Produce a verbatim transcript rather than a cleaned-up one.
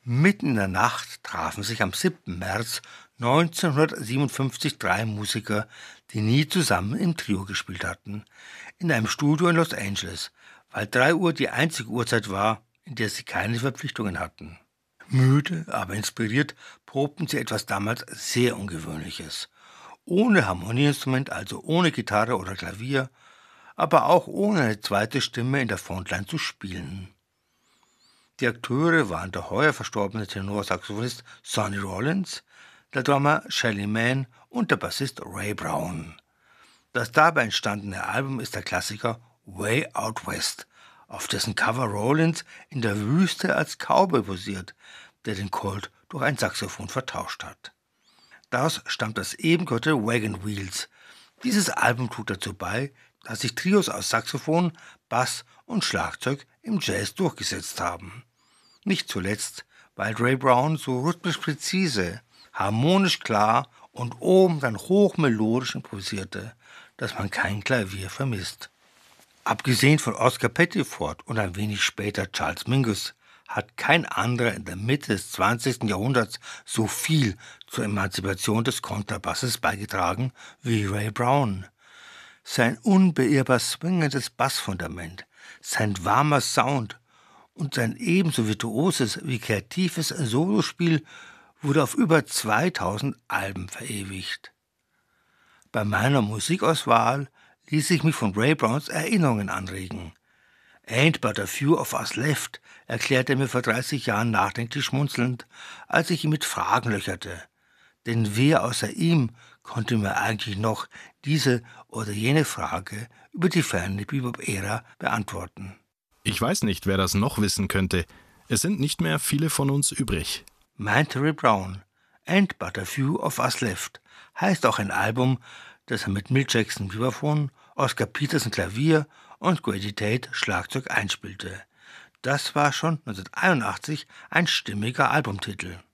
Mitten in der Nacht trafen sich am siebten März neunzehnhundertsiebenundfünfzig drei Musiker, die nie zusammen im Trio gespielt hatten, in einem Studio in Los Angeles, weil drei Uhr die einzige Uhrzeit war, in der sie keine Verpflichtungen hatten. Müde, aber inspiriert probten sie etwas damals sehr Ungewöhnliches. Ohne Harmonieinstrument, also ohne Gitarre oder Klavier, aber auch ohne eine zweite Stimme in der Frontline zu spielen. Die Akteure waren der heuer verstorbene Tenorsaxophonist Sonny Rollins, der Drummer Shelly Manne und der Bassist Ray Brown. Das dabei entstandene Album ist der Klassiker Way Out West, auf dessen Cover Rollins in der Wüste als Cowboy posiert, der den Colt durch ein Saxophon vertauscht hat. Daraus stammt das eben gehörte Wagon Wheels. Dieses Album trug dazu bei, dass sich Trios aus Saxophon, Bass und Schlagzeug im Jazz durchgesetzt haben. Nicht zuletzt, weil Ray Brown so rhythmisch präzise, harmonisch klar und oben dann hochmelodisch improvisierte, dass man kein Klavier vermisst. Abgesehen von Oscar Pettiford und ein wenig später Charles Mingus hat kein anderer in der Mitte des zwanzigsten Jahrhunderts so viel zur Emanzipation des Kontrabasses beigetragen wie Ray Brown. Sein unbeirrbar swingendes Bassfundament, sein warmer Sound und sein ebenso virtuoses wie kreatives Solospiel wurde auf über zweitausend Alben verewigt. Bei meiner Musikauswahl ließ ich mich von Ray Browns Erinnerungen anregen. Ain't but a few of us left, erklärte er mir vor dreißig Jahren nachdenklich schmunzelnd, als ich ihn mit Fragen löcherte. Denn wer außer ihm konnte mir eigentlich noch diese oder jene Frage über die ferne Bebop-Ära beantworten? Ich weiß nicht, wer das noch wissen könnte. Es sind nicht mehr viele von uns übrig, meinte Ray Brown. Ain't but a few of us left heißt auch ein Album, das er mit Milt Jackson Vibraphon, Oscar Peterson Klavier und Grady Tate Schlagzeug einspielte. Das war schon neunzehnhunderteinundachtzig ein stimmiger Albumtitel.